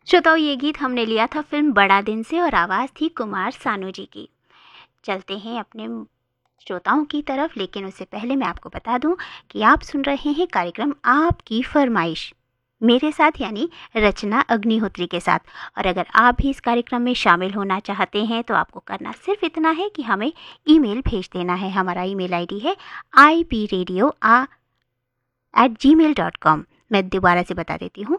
श्रोताओं, ये गीत हमने लिया था फिल्म बड़ा दिन से और आवाज़ थी कुमार सानू जी की। चलते हैं अपने श्रोताओं की तरफ, लेकिन उससे पहले मैं आपको बता दूं कि आप सुन रहे हैं कार्यक्रम आपकी फरमाइश मेरे साथ, यानी रचना अग्निहोत्री के साथ। और अगर आप भी इस कार्यक्रम में शामिल होना चाहते हैं तो आपको करना सिर्फ इतना है कि हमें ईमेल भेज देना है। हमारा ईमेल आईडी है ipradio@gmail.com। मैं दोबारा से बता देती हूँ,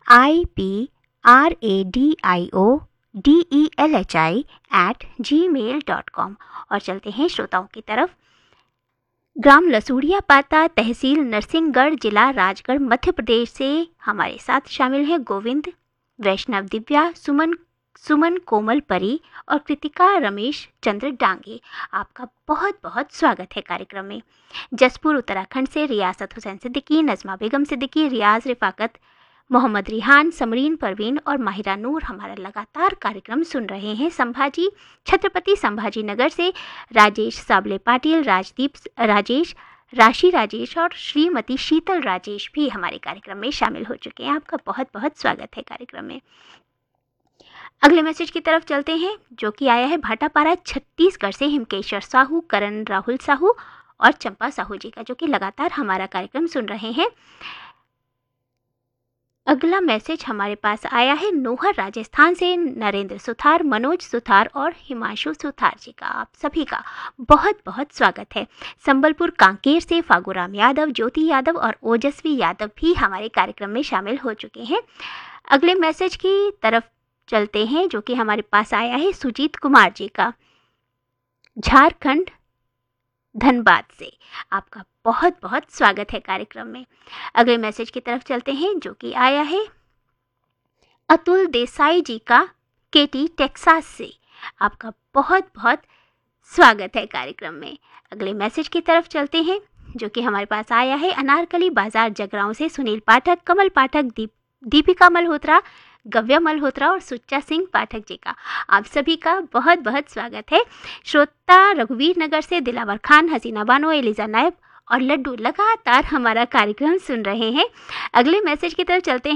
ipradio@gmail.com। और चलते हैं श्रोताओं की तरफ। ग्राम लसूड़िया पाता, तहसील नरसिंहगढ़, जिला राजगढ़, मध्य प्रदेश से हमारे साथ शामिल हैं गोविंद, वैष्णव दिव्या, सुमन कोमल परी और कृतिका रमेश चंद्र डांगे। आपका बहुत बहुत स्वागत है कार्यक्रम में। जसपुर उत्तराखंड से रियासत हुसैन सिद्दीकी, नजमा बेगम सिद्दीकी, रियाज रिफाकत, मोहम्मद रिहान, समरीन परवीन और माहिरा नूर हमारा लगातार कार्यक्रम सुन रहे हैं। छत्रपति संभाजी नगर से राजेश साबले पाटिल, राजदीप राजेश, राशि राजेश और श्रीमती शीतल राजेश भी हमारे कार्यक्रम में शामिल हो चुके हैं। आपका बहुत बहुत स्वागत है कार्यक्रम में। अगले मैसेज की तरफ चलते हैं, जो कि आया है भाटापारा छत्तीसगढ़ से हिमकेश्वर साहू, करण राहुल साहू और चंपा साहू जी का, जो कि लगातार हमारा कार्यक्रम सुन रहे हैं। अगला मैसेज हमारे पास आया है नोहर राजस्थान से नरेंद्र सुथार, मनोज सुथार और हिमांशु सुथार जी का। आप सभी का बहुत बहुत स्वागत है। संबलपुर कांकेर से फागुराम यादव, ज्योति यादव और ओजस्वी यादव भी हमारे कार्यक्रम में शामिल हो चुके हैं। अगले मैसेज की तरफ चलते हैं, जो कि हमारे पास आया है सुजीत कुमार जी का, झारखंड धनबाद से। आपका बहुत बहुत स्वागत है कार्यक्रम में। अगले मैसेज की तरफ चलते हैं, जो कि आया है अतुल देसाई जी का, केटी टेक्सास से। आपका बहुत बहुत स्वागत है कार्यक्रम में। अगले मैसेज की तरफ चलते हैं, जो कि हमारे पास आया है अनारकली बाजार जगरांव से सुनील पाठक, कमल पाठक, दीपिका मल्होत्रा, गव्या मल्होत्रा और सुच्चा सिंह पाठक जी का। आप सभी का बहुत बहुत स्वागत है। श्रोता रघुवीर नगर से दिलावर खान, हसीना बानो, एलिजा नायब और लड्डू लगातार हमारा कार्यक्रम सुन रहे हैं। अगले मैसेज की तरफ चलते हैं,